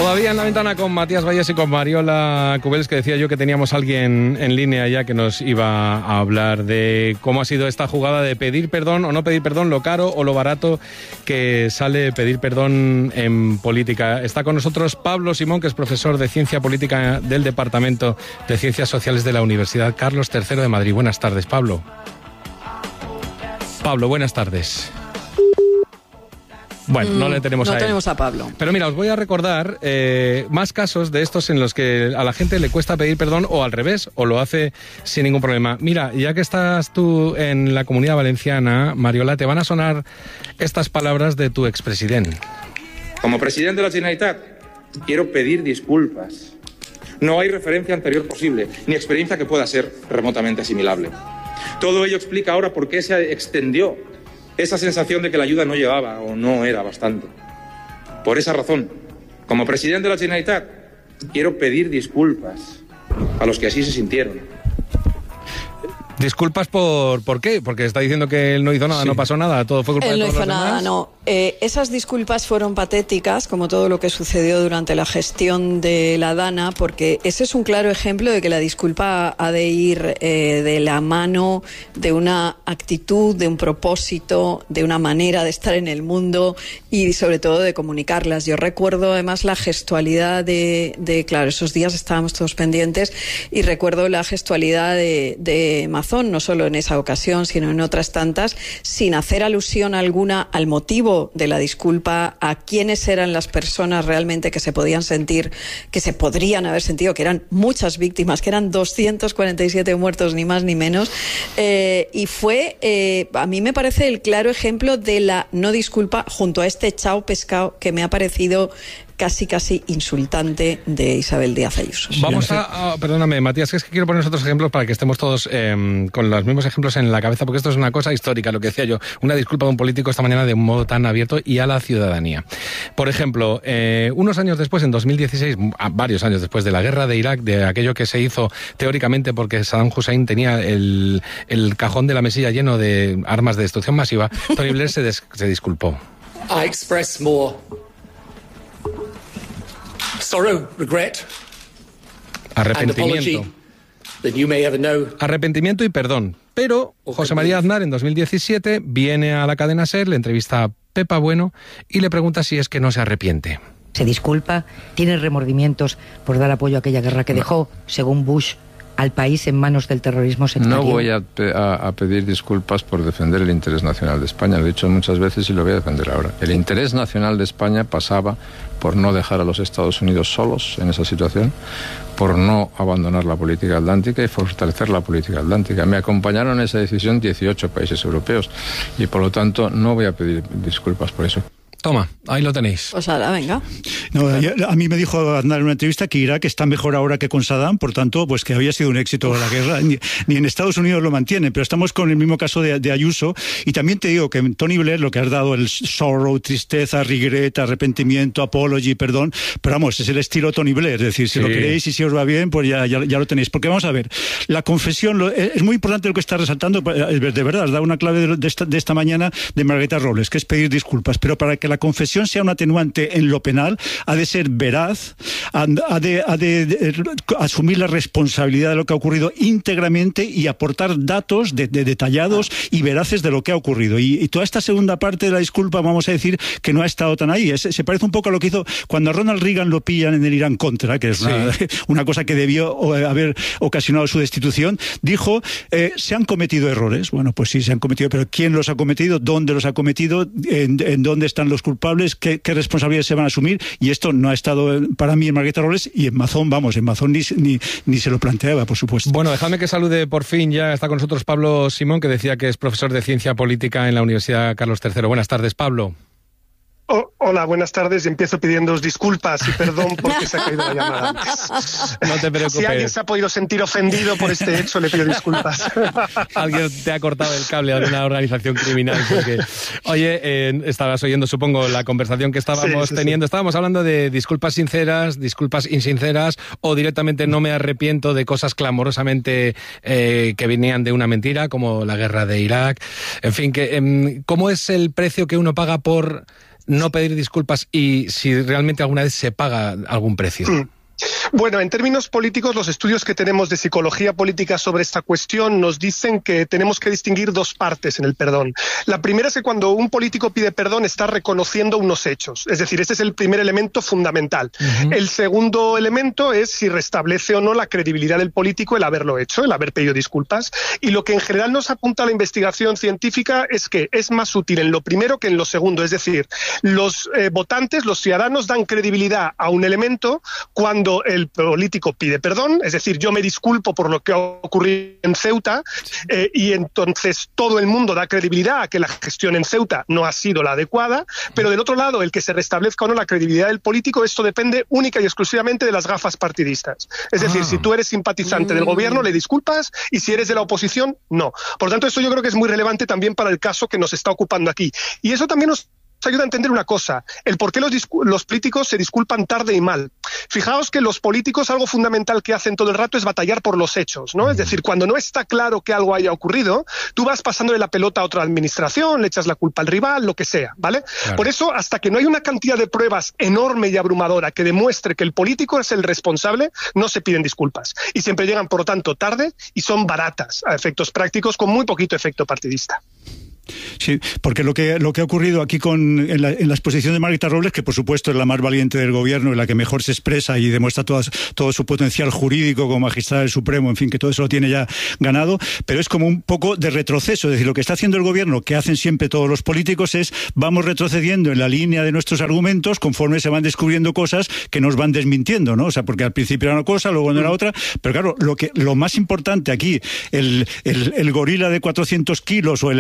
Todavía en la ventana con Matías Valles y con Mariola Cubells, que decía yo que teníamos a alguien en línea ya que nos iba a hablar de cómo ha sido esta jugada de pedir perdón o no pedir perdón, lo caro o lo barato que sale pedir perdón en política. Está con nosotros Pablo Simón, que es profesor de Ciencia Política del Departamento de Ciencias Sociales de la Universidad Carlos III de Madrid. Buenas tardes, Pablo. Pablo, buenas tardes. Bueno, no le tenemos a él. No tenemos a Pablo. Pero mira, os voy a recordar más casos de estos en los que a la gente le cuesta pedir perdón o al revés, o lo hace sin ningún problema. Mira, ya que estás tú en la Comunidad Valenciana, Mariola, te van a sonar estas palabras de tu expresidente. Como presidente de la Generalitat, quiero pedir disculpas. No hay referencia anterior posible, ni experiencia que pueda ser remotamente asimilable. Todo ello explica ahora por qué se extendió esa sensación de que la ayuda no llegaba o no era bastante. Por esa razón, como presidente de la Generalitat, quiero pedir disculpas a los que así se sintieron. Disculpas por qué, porque está diciendo que él no hizo nada, sí. No pasó nada, todo fue culpa de todos los demás. Él no hizo nada, no. Esas disculpas fueron patéticas, como todo lo que sucedió durante la gestión de la Dana, porque ese es un claro ejemplo de que la disculpa ha de ir de la mano de una actitud, de un propósito, de una manera de estar en el mundo y sobre todo de comunicarlas. Yo recuerdo además la gestualidad claro, esos días estábamos todos pendientes y recuerdo la gestualidad de Mazón, no solo en esa ocasión, sino en otras tantas, sin hacer alusión alguna al motivo de la disculpa, a quiénes eran las personas realmente que se podían sentir, que se podrían haber sentido, que eran muchas víctimas, que eran 247 muertos, ni más ni menos, y fue, a mí me parece el claro ejemplo de la no disculpa junto a este chao pescado que me ha parecido casi insultante de Isabel Díaz Ayuso. Vamos perdóname, Matías, es que quiero poner otros ejemplos para que estemos todos con los mismos ejemplos en la cabeza, porque esto es una cosa histórica, lo que decía yo, una disculpa de un político esta mañana de un modo tan abierto y a la ciudadanía. Por ejemplo, unos años después, en 2016, varios años después de la guerra de Irak, de aquello que se hizo teóricamente porque Saddam Hussein tenía el cajón de la mesilla lleno de armas de destrucción masiva, Tony Blair se disculpó. I express more sorrow, regret, arrepentimiento y perdón. Pero José María Aznar en 2017 viene a la cadena SER, le entrevista a Pepa Bueno y le pregunta si es que no se arrepiente. Se disculpa, tiene remordimientos por dar apoyo a aquella guerra que dejó, según Bush, al país en manos del terrorismo sectario. No voy a pedir disculpas por defender el interés nacional de España. Lo he dicho muchas veces y lo voy a defender ahora. El interés nacional de España pasaba por no dejar a los Estados Unidos solos en esa situación, por no abandonar la política atlántica y fortalecer la política atlántica. Me acompañaron en esa decisión 18 países europeos y por lo tanto no voy a pedir disculpas por eso. Toma, ahí lo tenéis. Pues ahora, venga. No, a mí me dijo Aznar en una entrevista que Irak está mejor ahora que con Saddam, por tanto, pues que había sido un éxito la guerra. Ni en Estados Unidos lo mantienen, pero estamos con el mismo caso de Ayuso. Y también te digo que Tony Blair, lo que has dado, el sorrow, tristeza, regret, arrepentimiento, apology, perdón, pero vamos, es el estilo Tony Blair. Es decir, si lo queréis y si os va bien, pues ya lo tenéis. Porque vamos a ver, la confesión, es muy importante lo que está resaltando, de verdad, has dado una clave de esta mañana de Margarita Robles, que es pedir disculpas, pero para que la confesión sea un atenuante en lo penal, ha de ser veraz, ha de asumir la responsabilidad de lo que ha ocurrido íntegramente y aportar datos detallados y veraces de lo que ha ocurrido. Y toda esta segunda parte de la disculpa, vamos a decir que no ha estado tan ahí. Se parece un poco a lo que hizo cuando a Ronald Reagan lo pillan en el Irán Contra, que es una cosa que debió haber ocasionado su destitución. Dijo, se han cometido errores. Bueno, pues sí, se han cometido, pero ¿quién los ha cometido? ¿Dónde los ha cometido? ¿En dónde están los culpables? ¿Qué responsabilidades se van a asumir? Y esto no ha estado para mí en Margarita Robles, y en Mazón, ni se lo planteaba, por supuesto. Bueno, dejadme que salude por fin, ya está con nosotros Pablo Simón, que decía que es profesor de Ciencia Política en la Universidad Carlos III. Buenas tardes, Pablo. Hola, buenas tardes. Empiezo pidiéndoos disculpas y perdón porque se ha caído la llamada antes. No te preocupes. Si alguien se ha podido sentir ofendido por este hecho, le pido disculpas. Alguien te ha cortado el cable de una organización criminal. Porque, oye, estabas oyendo, supongo, la conversación que estábamos teniendo. Sí. Estábamos hablando de disculpas sinceras, disculpas insinceras, o directamente no me arrepiento de cosas clamorosamente que venían de una mentira, como la guerra de Irak. En fin, ¿cómo es el precio que uno paga por no pedir disculpas y si realmente alguna vez se paga algún precio? Bueno, en términos políticos, los estudios que tenemos de psicología política sobre esta cuestión nos dicen que tenemos que distinguir dos partes en el perdón. La primera es que cuando un político pide perdón está reconociendo unos hechos, es decir, ese es el primer elemento fundamental. El segundo elemento es si restablece o no la credibilidad del político el haberlo hecho, el haber pedido disculpas. Y lo que en general nos apunta a la investigación científica es que es más útil en lo primero que en lo segundo, es decir, los votantes, los ciudadanos dan credibilidad a un elemento cuando el político pide perdón, es decir, yo me disculpo por lo que ha ocurrido en Ceuta, y entonces todo el mundo da credibilidad a que la gestión en Ceuta no ha sido la adecuada, pero del otro lado, el que se restablezca o no la credibilidad del político, esto depende única y exclusivamente de las gafas partidistas. Es decir, si tú eres simpatizante del gobierno, le disculpas, y si eres de la oposición, no. Por tanto, esto yo creo que es muy relevante también para el caso que nos está ocupando aquí. Y eso también nos ayuda a entender una cosa, el por qué los políticos se disculpan tarde y mal. Fijaos que los políticos algo fundamental que hacen todo el rato es batallar por los hechos, ¿no? Es decir, cuando no está claro que algo haya ocurrido, tú vas pasándole la pelota a otra administración, le echas la culpa al rival, lo que sea, ¿vale? Claro. Por eso, hasta que no hay una cantidad de pruebas enorme y abrumadora que demuestre que el político es el responsable, no se piden disculpas. Y siempre llegan, por lo tanto, tarde y son baratas a efectos prácticos con muy poquito efecto partidista. Sí, porque lo que ha ocurrido aquí en la exposición de Margarita Robles, que por supuesto es la más valiente del gobierno y la que mejor se expresa y demuestra todo su potencial jurídico como magistrada del Supremo, en fin, que todo eso lo tiene ya ganado, pero es como un poco de retroceso, es decir, lo que está haciendo el gobierno, que hacen siempre todos los políticos, es vamos retrocediendo en la línea de nuestros argumentos conforme se van descubriendo cosas que nos van desmintiendo, ¿no? O sea, porque al principio era una cosa, luego no era otra, pero claro, lo más importante aquí, el gorila de 400 kilos o el